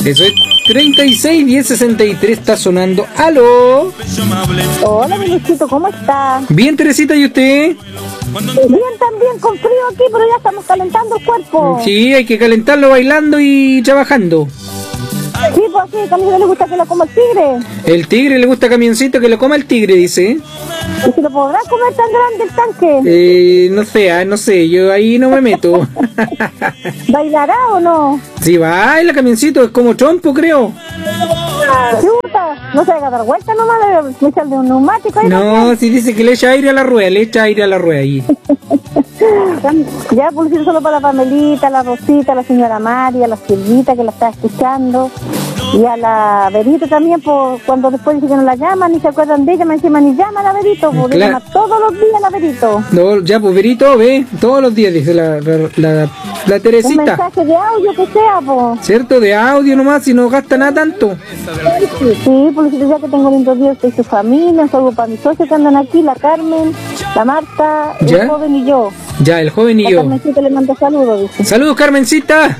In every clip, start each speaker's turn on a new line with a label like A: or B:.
A: Eso es 36 10 63 está sonando. ¡Aló!
B: Hola, mi Luchito, ¿cómo está?
A: Bien, Teresita, ¿y usted?
B: Bien, también, con frío aquí, pero ya estamos calentando el cuerpo.
A: Sí, hay que calentarlo bailando y trabajando.
B: Sí, pues sí, también le gusta que lo coma el tigre.
A: El tigre le gusta camioncito, que lo coma el tigre, dice.
B: ¿Y si lo podrá comer tan grande el tanque?
A: No sé, yo ahí no me meto.
B: ¿Bailará o no?
A: Sí, baila camioncito, es como trompo, creo.
B: Chuta, no se deja dar vuelta nomás, de echarle un neumático ahí.
A: No, si dice que le echa aire a la rueda, ahí.
B: Ya, publicito solo para la Pamelita, la Rosita, la señora María, la Silvita que la está escuchando. Y a la Verito también, pues, cuando después dice que no la llaman, ni se acuerdan de ella, me encima ni llama a la Verito, pues, le llama todos los días a la Verito.
A: No, ya, pues Verito, ve, todos los días, dice la Teresita.
B: Un mensaje de audio que sea, pues.
A: ¿Cierto? De audio nomás, si no gasta nada tanto.
B: Sí, publicito ya que tengo lindo día usted y su familia, un saludo para mis socios que andan aquí, la Carmen, la Marta, el joven y yo.
A: Ya, el joven y yo.
B: Carmencita le manda saludos, dice.
A: Saludos, Carmencita.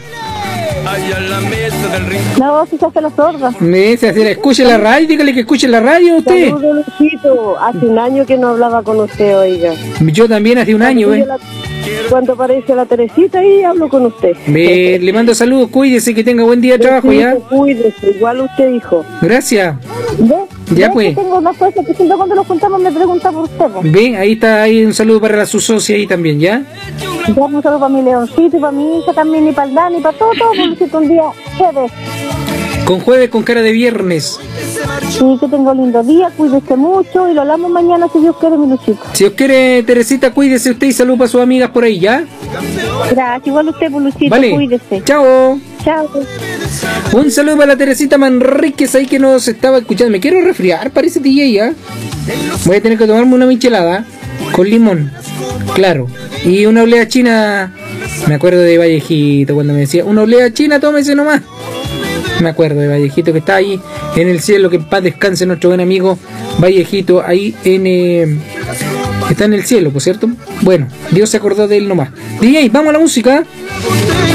B: No, si se hace la sorda.
A: Escuche la radio, dígale que escuche la radio usted.
B: Saludos, Luchito. Hace un año que no hablaba con usted, oiga.
A: Yo también hace un año,
B: Cuando aparece la Teresita y hablo con usted.
A: Le mando saludos, cuídese, que tenga buen día de trabajo, ya.
B: Cuídese, igual usted dijo.
A: Gracias.
B: ¿Ve?
A: Ya pues.
B: Tengo una cosa que siempre cuando nos juntamos me pregunta por usted.
A: Ve, ahí está, ahí un saludo para su socia ahí también, ¿ya?
B: Ya, un saludo para mi Leoncito y para mi hija también, y para el Dani, y para todo, publicito un día jueves.
A: Con jueves con cara de viernes.
B: Sí, que tengo lindo día, cuídese mucho y lo hablamos mañana si Dios quiere, mi Luchito.
A: Si Dios quiere, Teresita, cuídese usted y saludos para sus amigas por ahí, ¿ya?
B: Gracias, igual usted, por Luchito,
A: vale.
B: Cuídese.
A: Chao.
B: Chao.
A: Un saludo para la Teresita Manríquez ahí que nos estaba escuchando. Me quiero resfriar, parece DJ, ¿ya? Voy a tener que tomarme una michelada con limón, claro. Y una olea china, me acuerdo de Vallejito cuando me decía, una olea china, tómese nomás. Me acuerdo de Vallejito que está ahí en el cielo, que en paz descanse nuestro buen amigo Vallejito, ahí está en el cielo, por cierto. Bueno, Dios se acordó de él nomás. DJ, vamos a la música.